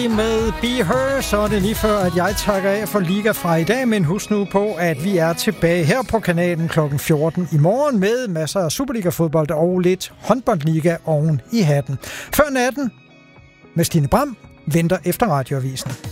Med Be Her, så er det lige før, at jeg takker af for Liga fra i dag, men husk nu på, at vi er tilbage her på kanalen kl. 14 i morgen med masser af Superliga-fodbold og lidt håndboldliga oven i hatten. Før natten med Stine Bram venter efter radioavisen.